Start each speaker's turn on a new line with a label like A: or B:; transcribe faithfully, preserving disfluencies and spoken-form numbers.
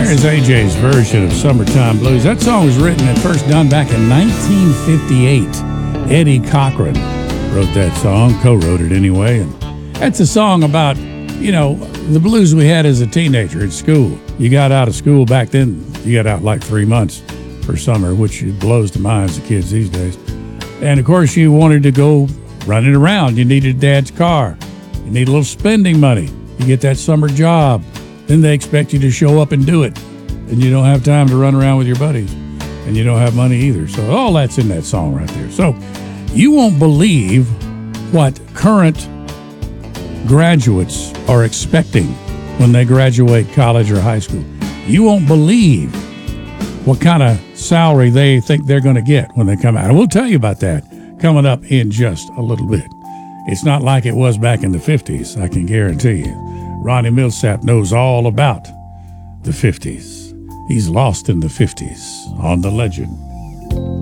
A: There's A J's version of Summertime Blues. That song was written and first done back in nineteen fifty-eight. Eddie Cochran wrote that song, co-wrote it anyway. And that's a song about, you know, the blues we had as a teenager in school. You got out of school back then, you got out like three months for summer, which blows the minds of kids these days. And of course, you wanted to go running around. You needed dad's car. You need a little spending money. You get that summer job. Then they expect you to show up and do it. And you don't have time to run around with your buddies. And you don't have money either. So all that's in that song right there. So you won't believe what current graduates are expecting when they graduate college or high school. You won't believe what kind of salary they think they're going to get when they come out. And we'll tell you about that coming up in just a little bit. It's not like it was back in the fifties, I can guarantee you. Ronnie Millsap knows all about the fifties. He's lost in the fifties on The Legend.